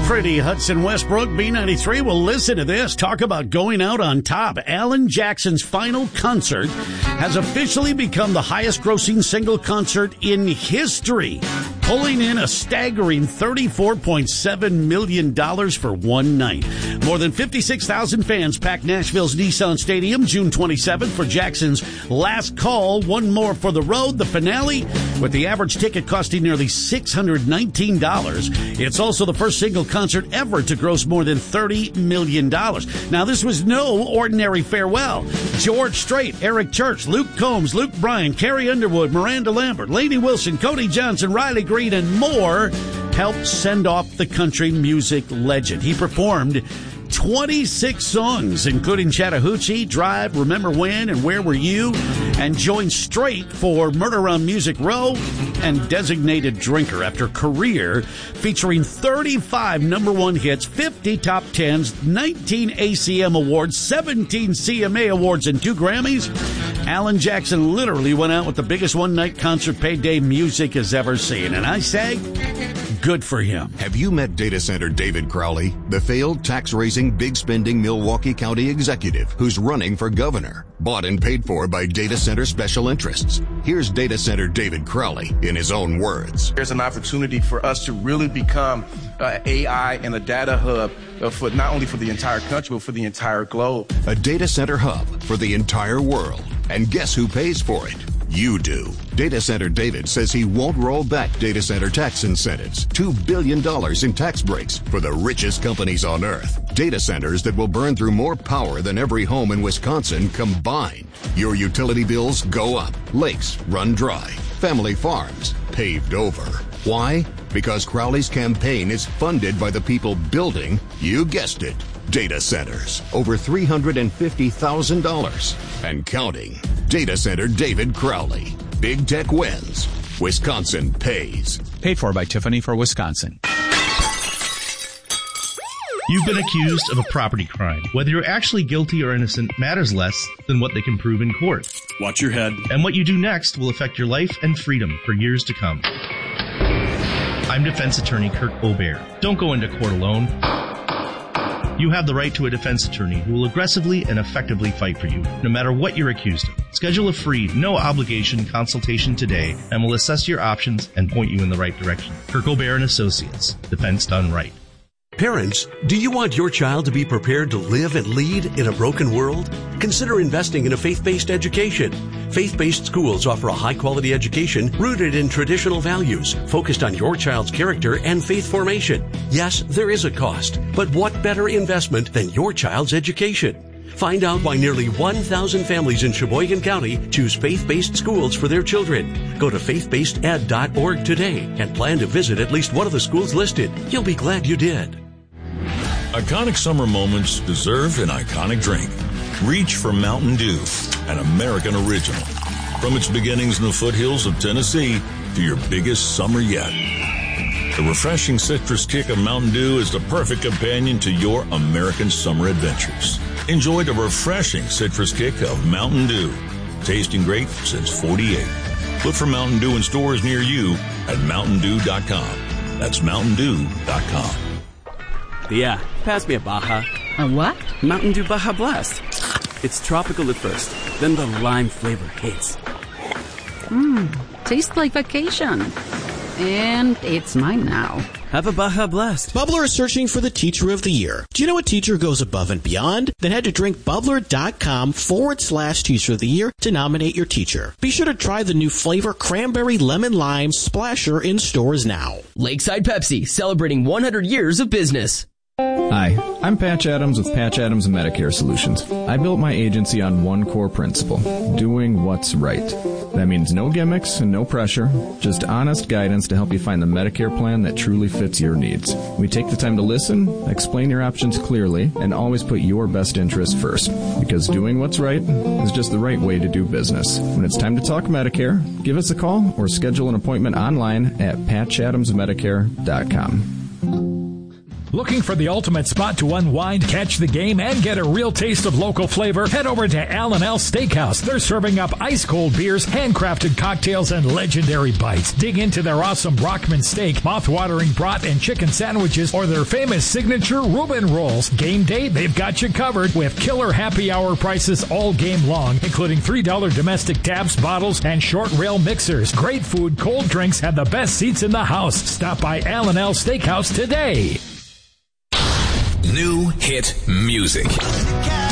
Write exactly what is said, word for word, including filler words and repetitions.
pretty, Hudson Westbrook, B ninety-three. Well, listen to this. Talk about going out on top. Alan Jackson's final concert has officially become the highest-grossing single concert in history, pulling in a staggering thirty-four point seven million dollars for one night. More than fifty-six thousand fans packed Nashville's Nissan Stadium June twenty-seventh for Jackson's last call. One more for the road, the finale, with the average ticket costing nearly six hundred nineteen dollars. It's also the first single concert ever to gross more than thirty million dollars. Now, this was no ordinary farewell. George Strait, Eric Church, Luke Combs, Luke Bryan, Carrie Underwood, Miranda Lambert, Lainey Wilson, Cody Johnson, Riley Green, and more helped send off the country music legend. He performed twenty-six songs, including Chattahoochee, Drive, Remember When, and Where Were You, and joined Strait for Murder on Music Row and Designated Drinker after Career, featuring thirty-five number one hits, fifty top tens, nineteen A C M awards, seventeen C M A awards, and two Grammys. Alan Jackson literally went out with the biggest one-night concert payday music has ever seen, and I say, good for him. Have you met data center David Crowley, the failed tax-raising, big-spending Milwaukee County executive who's running for governor, bought and paid for by data center special interests? Here's data center David Crowley in his own words. There's an opportunity for us to really become uh, A I and a data hub uh, for not only for the entire country, but for the entire globe. A data center hub for the entire world. And guess who pays for it? You do. Data Center David says he won't roll back data center tax incentives. two billion dollars in tax breaks for the richest companies on earth. Data centers that will burn through more power than every home in Wisconsin combined. Your utility bills go up. Lakes run dry. Family farms paved over. Why? Because Crowley's campaign is funded by the people building, you guessed it, data centers. Over three hundred fifty thousand dollars. And counting. Data Center David Crowley. Big tech wins. Wisconsin pays. Paid for by Tiffany for Wisconsin. You've been accused of a property crime. Whether you're actually guilty or innocent matters less than what they can prove in court. Watch your head. And what you do next will affect your life and freedom for years to come. I'm defense attorney Kirk Aubert. Don't go into court alone. You have the right to a defense attorney who will aggressively and effectively fight for you, no matter what you're accused of. Schedule a free, no-obligation consultation today, and we'll assess your options and point you in the right direction. Kirk Aubert and Associates. Defense done right. Parents, do you want your child to be prepared to live and lead in a broken world? Consider investing in a faith-based education. Faith-based schools offer a high-quality education rooted in traditional values, focused on your child's character and faith formation. Yes, there is a cost, but what better investment than your child's education? Find out why nearly one thousand families in Sheboygan County choose faith-based schools for their children. Go to faith based ed dot org today and plan to visit at least one of the schools listed. You'll be glad you did. Iconic summer moments deserve an iconic drink. Reach for Mountain Dew, an American original. From its beginnings in the foothills of Tennessee to your biggest summer yet. The refreshing citrus kick of Mountain Dew is the perfect companion to your American summer adventures. Enjoy the refreshing citrus kick of Mountain Dew. Tasting great since forty-eight. Look for Mountain Dew in stores near you at mountain dew dot com. That's mountain dew dot com. Yeah, pass me a Baja. A what? Mountain Dew Baja Blast. It's tropical at first, then the lime flavor hits. Mmm, tastes like vacation. And it's mine now. Have a Baja Blast. Bubbler is searching for the Teacher of the Year. Do you know a teacher goes above and beyond? Then head to drinkbubbler.com forward slash Teacher of the Year to nominate your teacher. Be sure to try the new flavor Cranberry Lemon Lime Splasher in stores now. Lakeside Pepsi, celebrating one hundred years of business. Hi, I'm Patch Adams with Patch Adams Medicare Solutions. I built my agency on one core principle, doing what's right. That means no gimmicks and no pressure, just honest guidance to help you find the Medicare plan that truly fits your needs. We take the time to listen, explain your options clearly, and always put your best interest first. Because doing what's right is just the right way to do business. When it's time to talk Medicare, give us a call or schedule an appointment online at patch adams medicare dot com. Looking for the ultimate spot to unwind, catch the game, and get a real taste of local flavor? Head over to Al and Al Steakhouse. They're serving up ice-cold beers, handcrafted cocktails, and legendary bites. Dig into their awesome Brockman steak, mouth-watering brat and chicken sandwiches, or their famous signature Reuben rolls. Game day, they've got you covered with killer happy hour prices all game long, including three dollars domestic taps, bottles, and short rail mixers. Great food, cold drinks, and the best seats in the house. Stop by Al and Al Steakhouse today. New hit music.